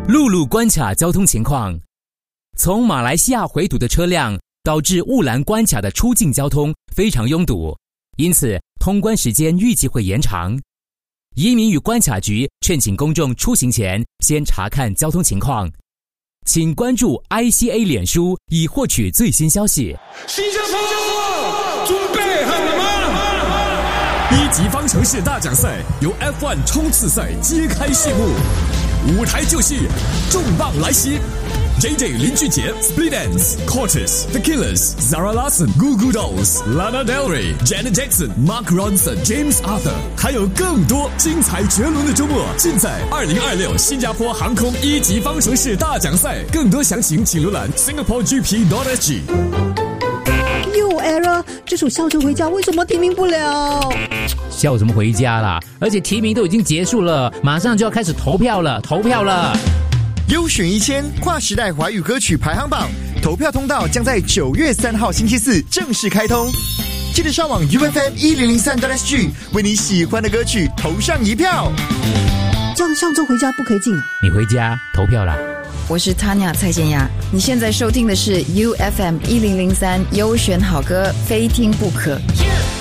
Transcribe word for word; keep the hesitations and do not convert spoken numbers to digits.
陆路关卡交通情况。从马来西亚回堵的车辆导致雾兰关卡的出境交通非常拥堵，因此通关时间预计会延长。移民与关卡局劝请公众出行前先查看交通情况。请关注 I C A 脸书以获取最新消息。 新加坡准备好了吗？ 一级方程式大奖赛由 F 一 冲刺赛揭开序幕，舞台就是重磅来袭。J J 林俊杰、Split Enz、Cortez、The Killers、Zara Larsson、Goo Goo Dolls、Lana Del Rey、Janet Jackson、Mark Ronson、James Arthur， 还有更多精彩绝伦的周末，尽在二零二六新加坡航空一级方程式大奖赛。更多详情请浏览 Singapore G P dot S G。 又 error， 这首笑着回家为什么提名不了？ 笑什么回家啦？而且提名都已经结束了，马上就要开始投票了，投票了。 优选一千跨时代华语歌曲排行榜投票通道将在九月三号星期四正式开通，记得上网 U F M 一零零三 dot S G 为你喜欢的歌曲投上一票。 这样上周回家不可以进啊？ 你回家投票啦。 我是 Tanya 蔡健雅，你现在收听的是 U F M 一零零三优选好歌，非听不可。